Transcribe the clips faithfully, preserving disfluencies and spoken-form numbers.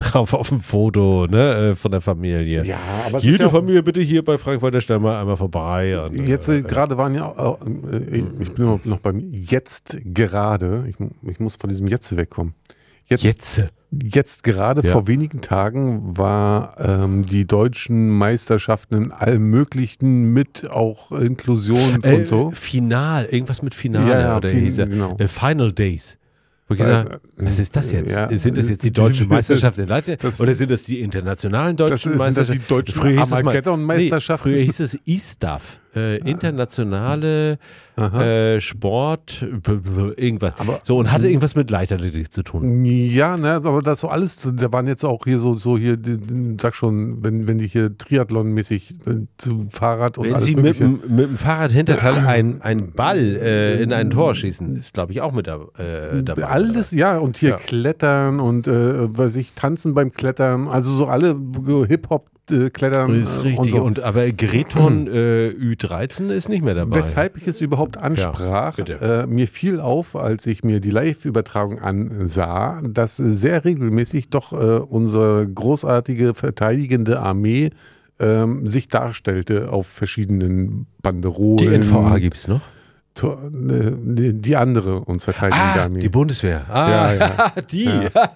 drauf auf dem Foto, ne, von der Familie. Ja, aber es Jede ist ja auch, Familie bitte hier bei Frankfurter Stern mal einmal vorbei. Und, jetzt äh, äh, gerade waren ja, äh, ich bin immer noch beim jetzt gerade, ich, ich muss von diesem jetzt wegkommen. Jetzt, Jetzt. jetzt gerade Ja. vor wenigen Tagen war ähm, die deutschen Meisterschaften in allem Möglichen mit auch Inklusion Äh, und so. Final, irgendwas mit Finale Ja, ja, oder fin- hieß er, genau. äh, Final Days. Wo ich Äh, gesagt, was ist das jetzt? ja, sind das jetzt die äh, deutschen die- Meisterschaften in Leipzig das- oder sind das die internationalen Das deutschen ist, sind das Meisterschaften? die deutschen Früher hieß es mal- Armageddon-Meisterschaften? Nee, früher hieß es I S T A F, äh, internationale äh, Sport, b- b- irgendwas. Aber- so, und hatte irgendwas mit Leichtathletik zu tun. Ja, ne, aber das so alles, da waren jetzt auch hier so, so hier, die- die- sag schon, wenn, wenn die hier Triathlon-mäßig äh, zu Fahrrad und Wenn alles Sie mit, Mögliche. dem- mit dem Fahrradhinterteil einen, einen Ball äh, in ein Tor schießen, ist glaube ich auch mit da, äh, dabei. Alles, ja, und hier Ja. Klettern und äh, weiß ich, Tanzen beim Klettern, also so alle Hip-Hop äh, Klettern Ist äh, richtig. und so. Und, aber Gerätturnen äh, Ü dreizehn ist nicht mehr dabei. Weshalb ich es überhaupt ansprach, bitte. äh, mir fiel auf, als ich mir die Live-Übertragung ansah, dass sehr regelmäßig doch äh, unsere großartige verteidigende Armee ähm, sich darstellte auf verschiedenen Banderolen. Die N V A gibt es noch? To- äh, Die die andere uns verteidigende Ah, Armee. die Bundeswehr. Ah, Ja, ja. die.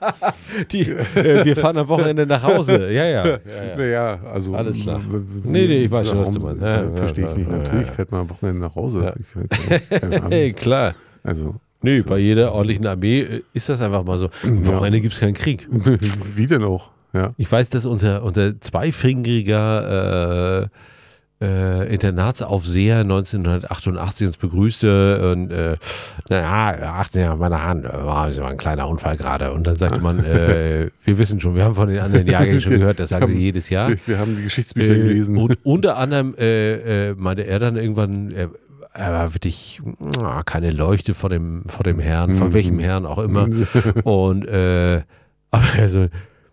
die äh, wir fahren am Wochenende nach Hause. Ja, ja. ja, ja. Naja, also. Alles klar. w- w- Nee, nee, ich weiß schon, was warum- du meinst. da Ja, ja, Verstehe ich nicht. ja, Natürlich ja. fährt man am Wochenende nach Hause. Ja. Ich weiß, keine Ahnung. Hey, klar. Also. Nö, bei jeder ordentlichen Armee äh, ist das einfach mal so. Am Wochenende gibt es keinen Krieg. Wie denn auch? Ja. Ich weiß, dass unser, unser zweifingeriger äh, äh, Internatsaufseher neunzehnhundertachtundachtzig uns begrüßte und äh, naja, achtzehn Jahre meine Hand, war das war ein kleiner Unfall gerade. Und dann sagte man, äh, wir wissen schon, wir haben von den anderen Jahrgängen schon gehört, das sagen sie jedes Jahr. Wir, wir haben die Geschichtsbücher Äh, gelesen. Und unter anderem äh, äh, meinte er dann irgendwann, er, er war wirklich ah, keine Leuchte vor dem, vor dem Herrn, vor welchem Herrn auch immer. Und äh, aber also,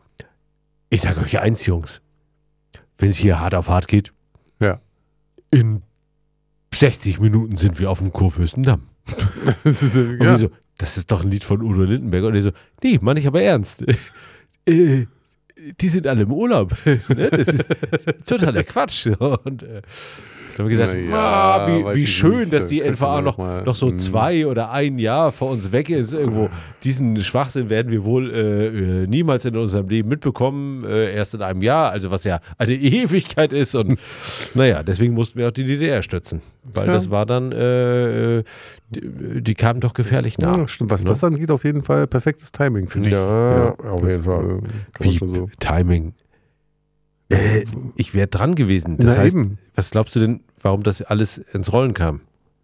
ich sage euch eins, Jungs, wenn es hier hart auf hart geht, Ja. in sechzig Minuten sind wir auf dem Kurfürstendamm. Das ist, äh, Und ja. wir so, das ist doch ein Lied von Udo Lindenberg. Und er so, nee, meine ich aber ernst. äh, die sind alle im Urlaub. Ne? Das ist totaler Quatsch. Und äh, da haben wir gedacht, Na ja, ah, wie, weiß wie ich schön, nicht. dass die Da könnte N V A man noch, noch mal- noch so Mhm. zwei oder ein Jahr vor uns weg ist. Irgendwo. Diesen Schwachsinn werden wir wohl äh, äh, niemals in unserem Leben mitbekommen. Äh, erst in einem Jahr, also was ja eine Ewigkeit ist. Und naja, deswegen mussten wir auch die D D R stützen. Weil Ja. das war dann, äh, die, die kamen doch gefährlich nah. Ja, stimmt. Was Ne? das angeht, auf jeden Fall perfektes Timing für dich. Ja, auf jeden Fall. äh, kann man Wie schon so. Timing. Äh, ich wäre dran gewesen. Das Na heißt, eben. was glaubst du denn, warum das alles ins Rollen kam?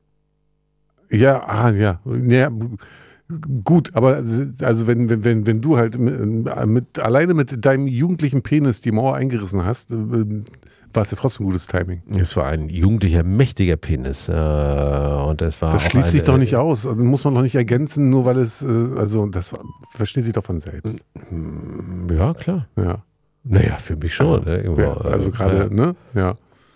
Ja, ah, ja. ja. Gut, aber also wenn, wenn, wenn, wenn du halt mit, mit, alleine mit deinem jugendlichen Penis die Mauer eingerissen hast, äh, war es ja trotzdem gutes Timing. Es war ein jugendlicher, mächtiger Penis. Äh, und das war Das auch schließt eine, sich doch nicht aus. Also muss man doch nicht ergänzen, nur weil es, äh, also das versteht sich doch von selbst. Ja, klar. Ja. Naja, für mich schon. Also, ne, irgendwo, ja, also äh, gerade, ja. ne? Ja.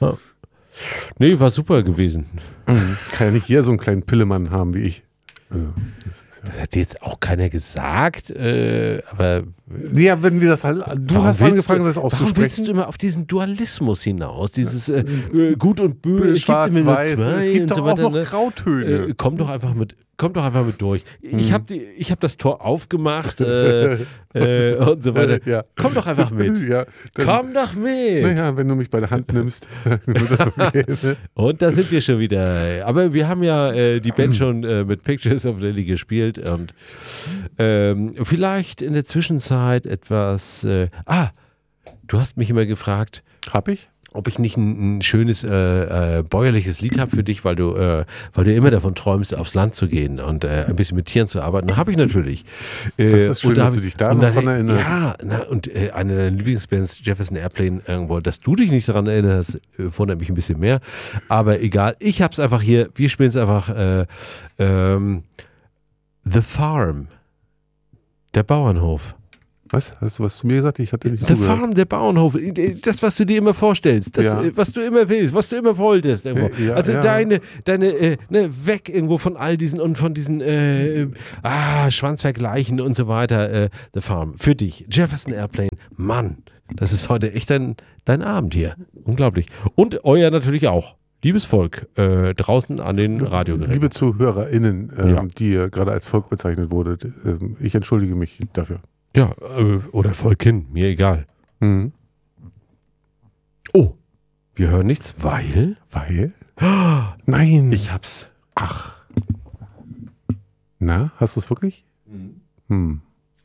Nee, war super gewesen. Kann ja nicht jeder so einen kleinen Pillemann haben wie ich. Also, das ist ja Das hat jetzt auch keiner gesagt, äh, aber ja, wenn wir das halt, du Warum hast willst angefangen, du, das Warum willst auszusprechen. du immer auf diesen Dualismus hinaus? Dieses äh, äh, Gut und Böse, es gibt Schwarz, immer nur weiß, zwei es gibt und doch so auch weiter. noch Ne? Grautöne. Äh, komm doch einfach mit, komm doch einfach mit durch. Mhm. Ich habe ich hab das Tor aufgemacht äh, äh, und so weiter. Ja. Komm doch einfach mit. Ja, dann, Komm doch mit. naja, wenn du mich bei der Hand nimmst, dann wird das okay. Ne? Und da sind wir schon wieder. Aber wir haben ja äh, die Band schon äh, mit Pictures of Lily gespielt und ähm, vielleicht in der Zwischenzeit etwas. Äh, ah, du hast mich immer gefragt, Hab ich? ob ich nicht ein, ein schönes äh, äh, bäuerliches Lied habe für dich, weil du, äh, weil du immer davon träumst, aufs Land zu gehen und äh, ein bisschen mit Tieren zu arbeiten. Dann habe ich natürlich. Äh, Das ist schön, und da dass hab du ich- dich da und noch dann- dran erinnerst. Ja, na, und äh, eine deiner Lieblingsbands, Jefferson Airplane, irgendwo, dass du dich nicht daran erinnerst, äh, wundert mich ein bisschen mehr. Aber egal, ich habe es einfach hier, wir spielen es einfach äh, ähm, The Farm, der Bauernhof. Was? Hast du was zu mir gesagt? Ich hatte nicht The zugehört. Farm, der Bauernhof, das, was du dir immer vorstellst, das, Ja. äh, was du immer willst, was du immer wolltest. Irgendwo. Äh, ja, also ja. deine, deine äh, ne, weg irgendwo von all diesen und von diesen äh, ah, Schwanzvergleichen und so weiter. Äh, The Farm, für dich, Jefferson Airplane Mann, das ist heute echt dein, dein Abend hier. Unglaublich. Und euer natürlich auch. Liebes Volk, äh, draußen an den Radiogeräten. Liebe ZuhörerInnen, ähm, Ja. die ihr gerade als Volk bezeichnet wurdet, ähm, ich entschuldige mich dafür. Ja, äh, oder Volkin, mir egal. Mhm. Oh, wir hören nichts, weil... Weil? Nein. Ich hab's. Ach. Na, hast du es wirklich? Mhm. Hm.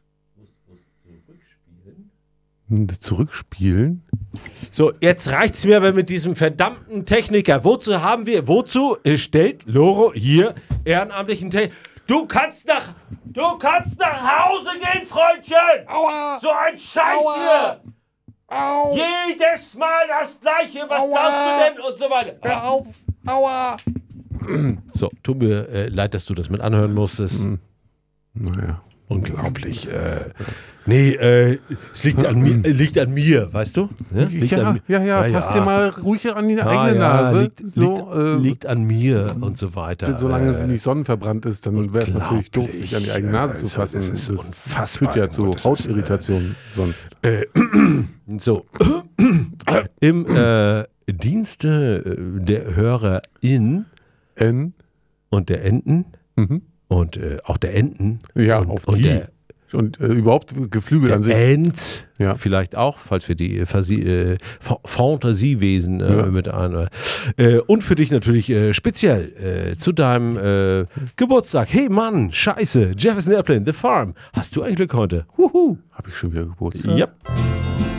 Zurückspielen? So, jetzt reicht's mir aber mit diesem verdammten Techniker. Wozu haben wir, wozu stellt Loro hier ehrenamtlichen Techniker? Du kannst nach, du kannst nach Hause gehen, Freundchen! Aua! So ein Scheiß Aua. Hier! Au. Jedes Mal das Gleiche, was Aua. Glaubst du denn? Und so weiter. Hör auf! Aua! So, tut mir äh, leid, dass du das mit anhören musstest. Mhm. Naja. Unglaublich. Äh, nee, äh, es liegt an, mir, äh, liegt an mir, weißt du? Ja, liegt ja, an, ja, ja, ja, fass ja. dir mal ruhig an die Ah, eigene ja, Nase. Liegt, so, liegt, äh, liegt an mir und so weiter. Solange äh, sie nicht sonnenverbrannt ist, dann wäre es natürlich doof, sich an die eigene Nase zu fassen. Das ist das unfassbar. führt ja zu Hautirritationen sonst. Äh, so. Im äh, Dienste der HörerIn N. und der Enten Mhm. und äh, auch der Enten Ja, und, auf und die. der Und äh, überhaupt Geflügel Der an sich. Ent, Ja. vielleicht auch, falls wir die äh, Fasi äh, Fa- Fantasiewesen äh, Ja. mit ein. Äh, und für dich natürlich äh, speziell äh, zu deinem äh, Geburtstag. Hey Mann, scheiße, Jefferson Airplane, The Farm. Hast du ein Glück heute? Huhu. Habe ich schon wieder Geburtstag? Yep.